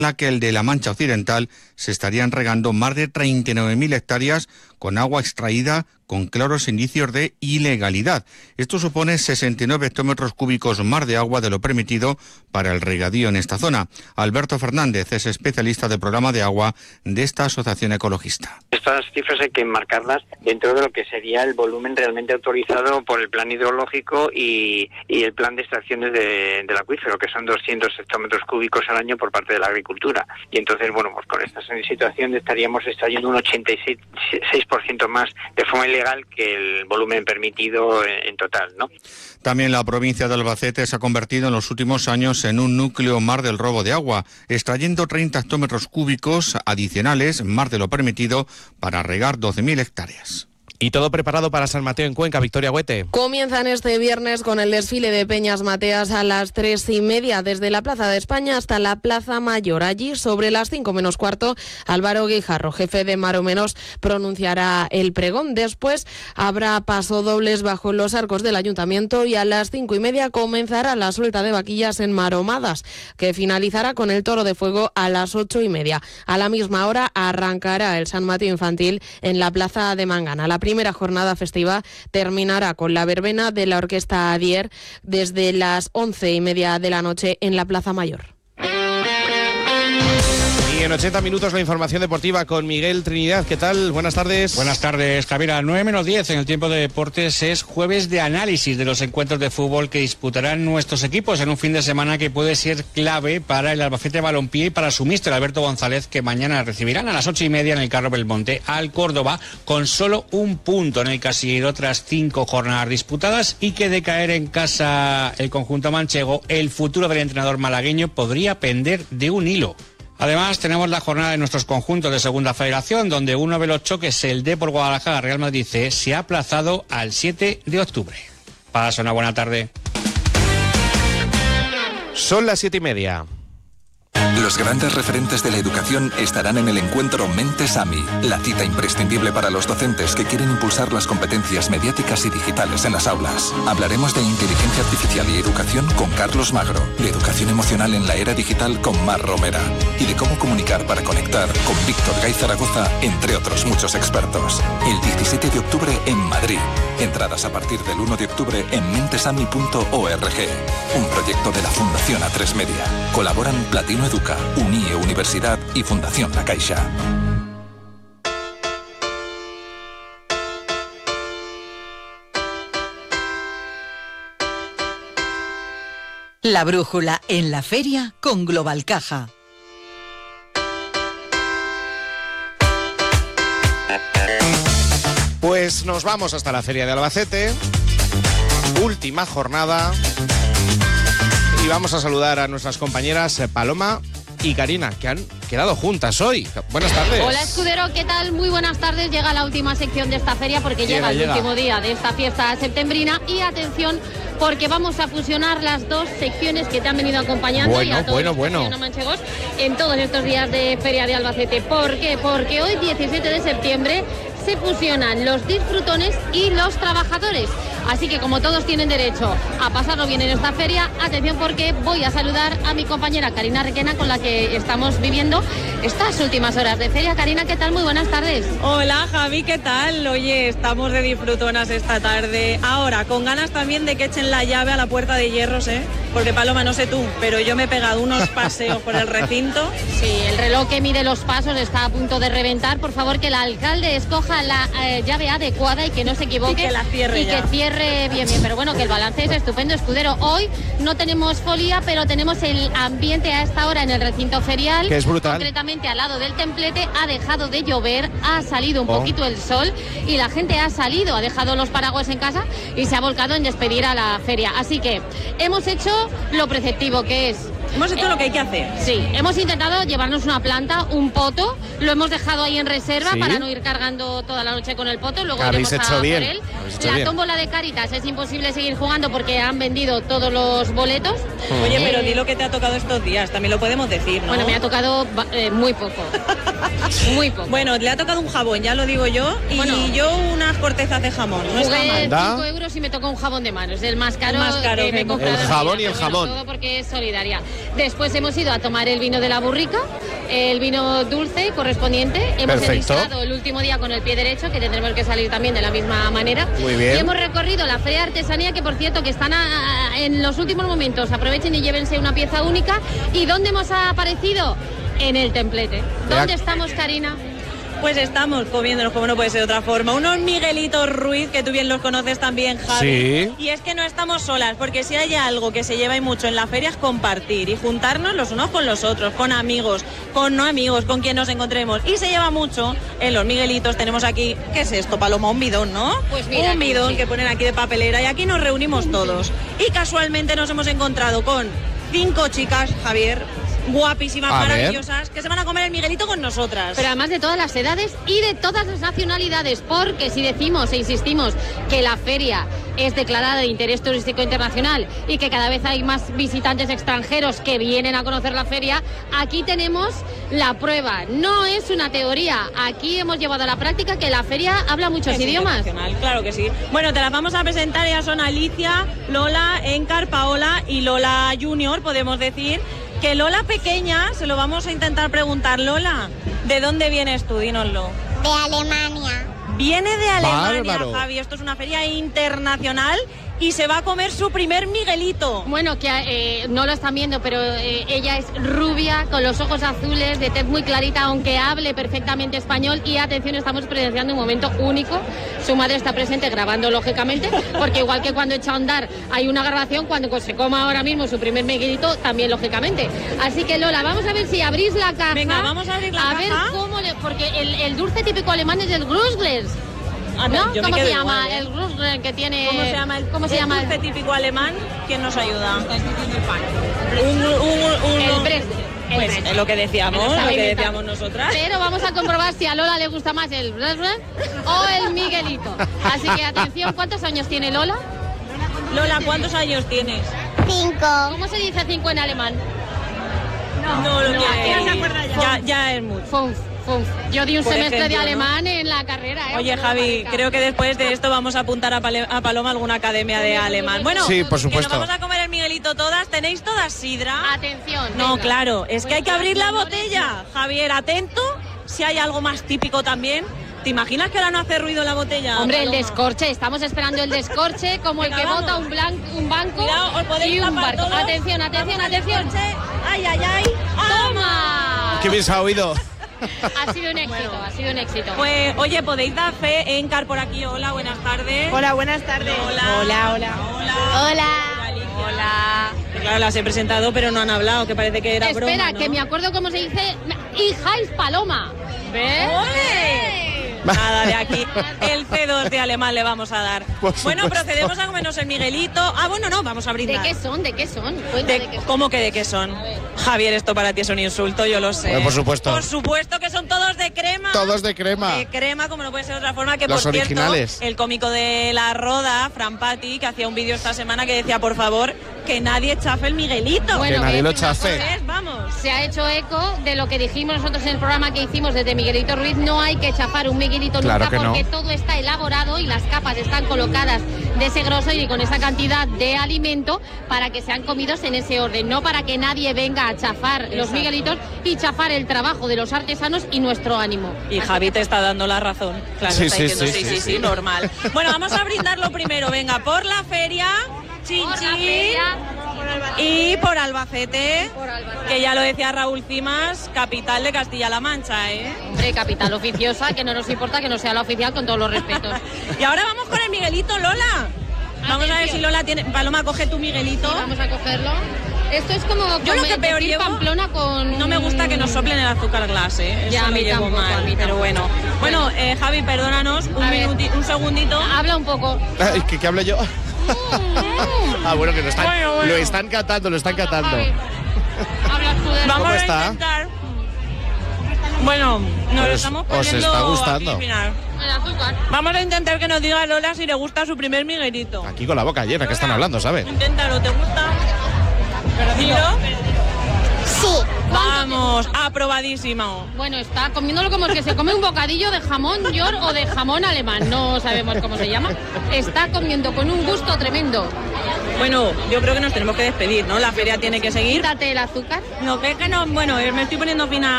la que el de la Mancha Occidental se estarían regando más de 39.000 hectáreas con agua extraída con claros indicios de ilegalidad. Esto supone 69 hectómetros cúbicos más de agua de lo permitido para el regadío en esta zona. Alberto Fernández es especialista del programa de agua de esta asociación ecologista. Estas cifras hay que enmarcarlas dentro de lo que sería el volumen realmente autorizado por el plan hidrológico y el plan de extracciones del acuífero, que son 200 hectómetros cúbicos al año por parte de la agricultura. Y entonces, bueno, pues con esta situación estaríamos extrayendo un 86% más de forma ilegal que el volumen permitido en total, ¿no? También la provincia de Albacete se ha convertido en los últimos años en un núcleo más del robo de agua, extrayendo 30 hectómetros cúbicos adicionales, más de lo permitido, para regar 12.000 hectáreas. Y todo preparado para San Mateo en Cuenca. Victoria Huete. Comienzan este viernes con el desfile de Peñas Mateas a las 3:30 desde la Plaza de España hasta la Plaza Mayor. Allí, sobre las 5 menos cuarto, Álvaro Guijarro, jefe de Mar o Menos, pronunciará el pregón. Después habrá pasodobles bajo los arcos del Ayuntamiento y a las 5:30 comenzará la suelta de vaquillas en Maromadas, que finalizará con el toro de fuego a las 8:30. A la misma hora arrancará el San Mateo Infantil en la Plaza de Mangana. La primera jornada festiva terminará con la verbena de la Orquesta Adier desde las 11:30 de la noche en la Plaza Mayor. Y en 80 minutos la información deportiva con Miguel Trinidad. ¿Qué tal? Buenas tardes. Buenas tardes, Javier. A 9:10 en el tiempo de deportes es jueves de análisis de los encuentros de fútbol que disputarán nuestros equipos en un fin de semana que puede ser clave para el Albacete Balompié y para su míster Alberto González, que mañana recibirán a las 8:30 en el Carro Belmonte al Córdoba con solo un punto en el casillero tras 5 jornadas disputadas, y que de caer en casa el conjunto manchego, el futuro del entrenador malagueño podría pender de un hilo. Además, tenemos la jornada de nuestros conjuntos de Segunda Federación, donde uno de los choques, el Depor Guadalajara-Real Madrid C, se ha aplazado al 7 de octubre. Pasa una buena tarde. Son las 7:30. Los grandes referentes de la educación estarán en el encuentro Mentes AMI, la cita imprescindible para los docentes que quieren impulsar las competencias mediáticas y digitales en las aulas. Hablaremos de inteligencia artificial y educación con Carlos Magro, de educación emocional en la era digital con Mar Romera y de cómo comunicar para conectar con Víctor Gay Zaragoza, entre otros muchos expertos. El 17 de octubre en Madrid. Entradas a partir del 1 de octubre en mentesami.org. Un proyecto de la Fundación A3 Media. Colaboran Platino Educa, UNIE Universidad y Fundación La Caixa. La brújula en la feria con Global Caja. Pues nos vamos hasta la Feria de Albacete. Última jornada. Y vamos a saludar a nuestras compañeras Paloma y Karina, que han quedado juntas hoy. Buenas tardes. Hola, Escudero, ¿qué tal? Muy buenas tardes. Llega la última sección de esta feria porque llega el último día de esta fiesta septembrina. Y atención, porque vamos a fusionar las dos secciones que te han venido acompañando y a todos los manchegos en todos estos días de Feria de Albacete. ¿Por qué? Porque hoy, 17 de septiembre, se fusionan los disfrutones y los trabajadores. Así que como todos tienen derecho a pasarlo bien en esta feria, atención porque voy a saludar a mi compañera Karina Requena, con la que estamos viviendo estas últimas horas de feria. Karina, ¿qué tal? Muy buenas tardes. Hola, Javi, ¿qué tal? Oye, estamos de disfrutonas esta tarde. Ahora, con ganas también de que echen la llave a la puerta de hierros, porque Paloma, no sé tú, pero yo me he pegado unos paseos por el recinto. Sí, el reloj que mide los pasos está a punto de reventar. Por favor, que el alcalde escoja la llave adecuada y que no se equivoque. Y que la cierre ya. Que cierre bien, pero bueno, que el balance es estupendo, Escudero. Hoy no tenemos folía, pero tenemos el ambiente a esta hora en el recinto ferial, que es brutal. Concretamente al lado del templete. Ha dejado de llover, ha salido un poquito el sol y la gente ha salido, ha dejado los paraguas en casa y se ha volcado en despedir a la feria. Así que hemos hecho lo preceptivo, que es... Hemos hecho lo que hay que hacer. Sí, hemos intentado llevarnos una planta, un poto, lo hemos dejado ahí en reserva para no ir cargando toda la noche con el poto, luego iremos a por él. La tómbola de Cáritas es imposible seguir jugando porque han vendido todos los boletos. Oye, pero di lo que te ha tocado estos días, también lo podemos decir, ¿no? Bueno, me ha tocado muy poco. Muy poco. Bueno, le ha tocado un jabón, ya lo digo yo, y yo unas cortezas de jamón. No jugué 5 euros y me tocó un jabón de manos, el más caro que me he comprado. El jabón y el jamón. Todo porque es solidaria. Después hemos ido a tomar el vino de la burrica, el vino dulce correspondiente. Hemos enlistado el último día con el pie derecho, que tendremos que salir también de la misma manera. Muy bien. Y hemos recorrido la feria de artesanía, que por cierto que están en los últimos momentos. Aprovechen y llévense una pieza única. ¿Y dónde hemos aparecido? En el templete. ¿Dónde estamos, Karina? Pues estamos comiéndonos, como no puede ser de otra forma, unos Miguelitos Ruiz, que tú bien los conoces también, Javi. Sí. Y es que no estamos solas, porque si hay algo que se lleva y mucho en la feria es compartir y juntarnos los unos con los otros, con amigos, con no amigos, con quien nos encontremos. Y se lleva mucho en los Miguelitos. Tenemos aquí, ¿qué es esto, Paloma? Un bidón, ¿no? Pues mira, un bidón sí, que ponen aquí de papelera, y aquí nos reunimos todos. Y casualmente nos hemos encontrado con 5 chicas, Javier, guapísimas, maravillosas, que se van a comer el Miguelito con nosotras. Pero además de todas las edades y de todas las nacionalidades, porque si decimos e insistimos que la feria es declarada de interés turístico internacional y que cada vez hay más visitantes extranjeros que vienen a conocer la feria, aquí tenemos la prueba. No es una teoría, aquí hemos llevado a la práctica que la feria habla muchos idiomas. Claro que sí. Bueno, te las vamos a presentar, ya son Alicia, Lola, Encar, Paola y Lola Junior, podemos decir. Que Lola pequeña, se lo vamos a intentar preguntar. Lola, ¿de dónde vienes tú? Dínoslo. De Alemania. Viene de Alemania, Bárbaro. Javi. Esto es una feria internacional y se va a comer su primer Miguelito. Bueno, que no lo están viendo, pero ella es rubia, con los ojos azules, de tez muy clarita, aunque hable perfectamente español. Y atención, estamos presenciando un momento único. Su madre está presente grabando, lógicamente, porque igual que cuando echa a andar hay una grabación, cuando se coma ahora mismo su primer Miguelito, también, lógicamente. Así que, Lola, vamos a ver si abrís la caja. Venga, vamos a abrir la caja. A ver cómo porque el dulce típico alemán es el Grusglers. ¿No? ¿Cómo se llama? El Grusglers que tiene... ¿Cómo se llama el dulce típico alemán? ¿Quién nos ayuda? El Brest. Pues es lo que decíamos, nosotras. Pero vamos a comprobar si a Lola le gusta más el o el Miguelito. Así que atención, ¿cuántos años tiene Lola? Lola, ¿cuántos años tienes? 5. ¿Cómo se dice 5 en alemán? No lo quiere. Ya es mucho. Funf. Yo di un Por semestre ejemplo, de alemán en la carrera. Oye, Javi, creo que después de esto vamos a apuntar a Paloma a alguna academia de alemán. Bueno, sí, por supuesto. Que nos vamos a comer el Miguelito todas. ¿Tenéis todas sidra? Atención. No, venga. claro, es que hay que abrir la botella. Javier, atento, si hay algo más típico también. ¿Te imaginas que ahora no hace ruido la botella? Hombre, Paloma? el descorche, estamos esperando el descorche como el que bota un banco. Cuidado, os podéis y un tapar barco. todos. Atención. Descorche. Ay. ¡Toma! Qué bien se ha oído. Ha sido un éxito, Pues, oye, podéis dar fe. Encar por aquí, hola, buenas tardes. Hola, buenas tardes. Hola. Claro, las he presentado, pero no han hablado, que parece que era broma, Espera, ¿no? que me acuerdo cómo se dice. Hijáis Paloma. ¿Ves? ¡Ole! Nada, de aquí el C2 de alemán le vamos a dar. Bueno, procedemos a comernos el Miguelito. No, vamos a brindar. ¿De qué son? Cuenta, ¿de qué son? ¿Cómo que de qué son? Javier, esto para ti es un insulto, yo lo sé. Bueno, por supuesto. Por supuesto que son todos de crema. Todos de crema. De crema, como no puede ser de otra forma. Que Los por originales. cierto, el cómico de La Roda, Fran Patti, que hacía un vídeo esta semana que decía, por favor, que nadie chafe el Miguelito. Bueno, que nadie lo una cosa, chafe. Vamos. Se ha hecho eco de lo que dijimos nosotros en el programa que hicimos desde Miguelito Ruiz. No hay que chafar un Miguelito Claro nunca que no. porque todo está elaborado y las capas están colocadas de ese grosor y con esa cantidad de alimento para que sean comidos en ese orden, no para que nadie venga a chafar los Miguelitos y chafar el trabajo de los artesanos y nuestro ánimo. Y Javi te está dando la razón. Claro, Sí, está sí, diciendo sí, sí, normal. Bueno, vamos a brindarlo primero. Venga, por la feria, chin, Por la chin. feria. Y por Albacete, que ya lo decía Raúl Cimas, capital de Castilla-La Mancha, ¿eh? Hombre, capital oficiosa, que no nos importa que no sea la oficial, con todos los respetos. Y ahora vamos con el Miguelito, Lola. Vamos a ver si Lola tiene... Paloma, coge tu Miguelito. Sí, vamos a cogerlo. Esto es como Yo lo que peor decir llevo, Pamplona con... No me gusta que nos soplen el azúcar glass, ¿eh? Eso Ya, a lo mí llevo tampoco, mal, a mí pero tampoco. bueno. Javi, perdónanos, un segundito. Habla un poco. Ay, ¿qué hablo yo? Bueno, que lo están catando, Hablas tú de Vamos ¿Cómo a está? intentar. Bueno, nos Pues, estamos ¿os poniendo está gustando? aquí, mirad. el azúcar. Vamos a intentar que nos diga Lola si le gusta su primer Miguelito. Aquí con la boca llena, que están hablando, ¿sabes? Inténtalo, ¿te gusta? ¿Dilo? Sí. Vamos, aprobadísimo. Bueno, está comiéndolo como el que se come un bocadillo de jamón york o de jamón alemán. No sabemos cómo se llama. Está comiendo con un gusto tremendo. Bueno, yo creo que nos tenemos que despedir, ¿no? La feria tiene que seguir. Quítate el azúcar. No, es que no, bueno, me estoy poniendo fina